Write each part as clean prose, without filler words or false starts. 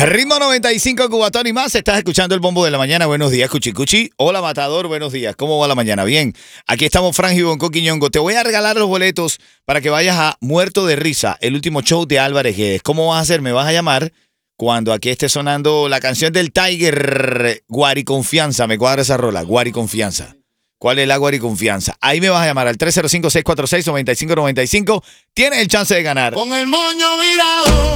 Ritmo 95, Cubatón y más. Estás escuchando el Bombo de la Mañana. Buenos días, Cuchicuchi. Hola, Matador. Buenos días. ¿Cómo va la mañana? Bien. Aquí estamos, Frank y Bonco Quiñongo. Te voy a regalar los boletos para que vayas a Muerto de Risa, el último show de Álvarez Guedes. ¿Cómo vas a hacer? Me vas a llamar cuando aquí esté sonando la canción del Tiger, Guariconfianza. Me cuadra esa rola, Guariconfianza. ¿Cuál es la Guariconfianza? Ahí me vas a llamar al 305-646-9595. Tienes el chance de ganar. Con el moño virado.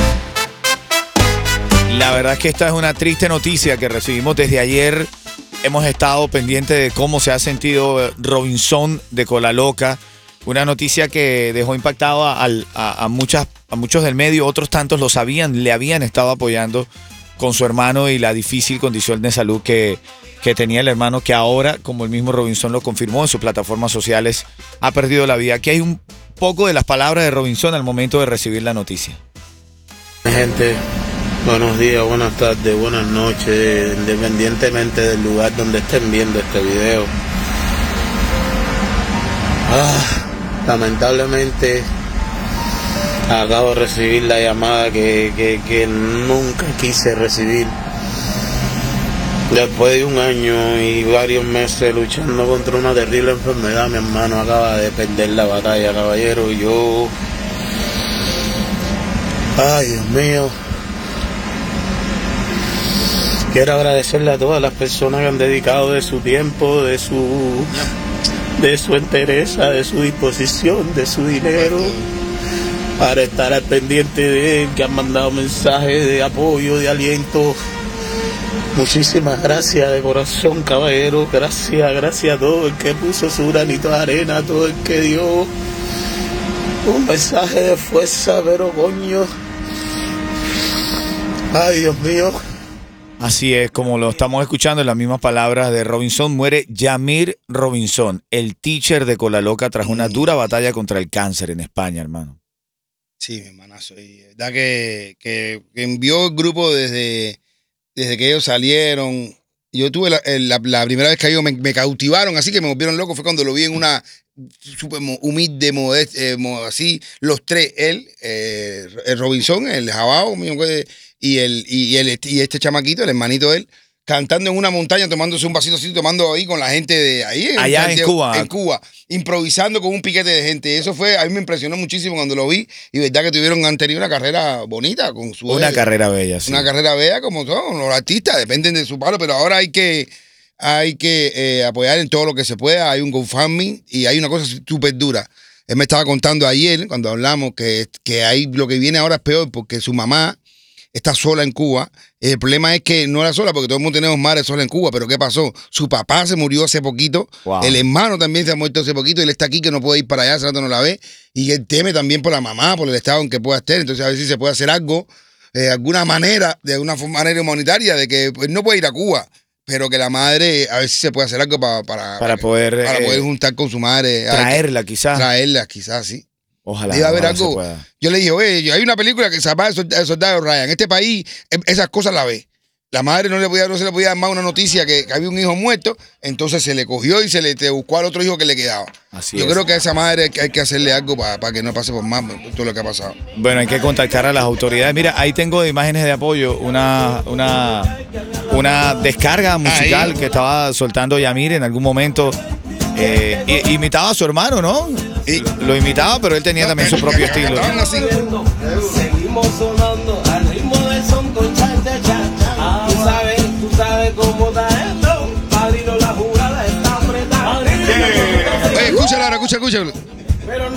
La verdad es que esta es una triste noticia que recibimos desde ayer. Hemos estado pendientes de cómo se ha sentido Robinson de Cola Loca. Una noticia que dejó impactado a muchos del medio. Otros tantos lo sabían, le habían estado apoyando con su hermano y la difícil condición de salud que tenía el hermano, que ahora, como el mismo Robinson lo confirmó en sus plataformas sociales, ha perdido la vida. Aquí hay un poco de las palabras de Robinson al momento de recibir la noticia. Gente, buenos días, buenas tardes, buenas noches, independientemente del lugar donde estén viendo este video. Lamentablemente acabo de recibir la llamada que nunca quise recibir. Después de un año y varios meses luchando contra una terrible enfermedad, mi hermano acaba de perder la batalla, caballero. Y yo... ay, Dios mío. Quiero agradecerle a todas las personas que han dedicado de su tiempo, de su entereza, de su disposición, de su dinero, para estar al pendiente de él, que han mandado mensajes de apoyo, de aliento. Muchísimas gracias de corazón, caballero. Gracias a todo el que puso su granito de arena, a todo el que dio un mensaje de fuerza, pero coño. Ay, Dios mío. Así es, como lo estamos escuchando en las mismas palabras de Robinson, muere Yamir Robinson, el teacher de Cola Loca, tras una dura batalla contra el cáncer en España, hermano. Sí, mi hermanazo. Y verdad que envió el grupo desde que ellos salieron. Yo tuve la primera vez que ellos me cautivaron, así que me volvieron loco. Fue cuando lo vi en una súper humilde, así, los tres, él, el Robinson, el Jabao, y este chamaquito, el hermanito de él, cantando en una montaña, tomándose un vasito así, tomando ahí con la gente de ahí. Allá en Cuba. En Cuba, improvisando con un piquete de gente. Eso fue, a mí me impresionó muchísimo cuando lo vi. Y verdad que han tenido una carrera bonita con su... Una carrera bella, sí. Una carrera bella como todos los artistas, dependen de su palo, pero ahora hay que apoyar en todo lo que se pueda. Hay un GoFundMe y hay una cosa súper dura. Él me estaba contando ayer, cuando hablamos, que hay, lo que viene ahora es peor porque su mamá está sola en Cuba. El problema es que no era sola, porque todo el mundo tenemos madres sola en Cuba, pero ¿qué pasó? Su papá se murió hace poquito, wow. El hermano también se ha muerto hace poquito, y él está aquí que no puede ir para allá, hace rato no la ve, y él teme también por la mamá, por el estado en que pueda estar. Entonces a ver si se puede hacer algo, de alguna manera humanitaria, de que pues, no puede ir a Cuba, pero que la madre, a ver si se puede hacer algo para poder juntar con su madre. Traerla quizás, sí. Ojalá. Iba a haber algo. Yo le dije, oye, hay una película que se llama El Soldado Ryan. En este país, esas cosas la ve. La madre no se le podía dar más una noticia que había un hijo muerto, entonse se le cogió y se le buscó al otro hijo que le quedaba. Yo creo que a esa madre hay que hacerle algo para que no pase por más todo lo que ha pasado. Bueno, hay que contactar a las autoridades. Mira, ahí tengo imágenes de apoyo, una descarga musical que estaba soltando Yamir en algún momento. Imitaba a su hermano, ¿no? Lo imitaba, pero él tenía también su propio estilo. Seguimos sonando al ritmo del son con cha-cha-cha. Tú sabes cómo está esto. Padrino, la jugada está apretada. Escúchalo ahora, escúchalo. Pero no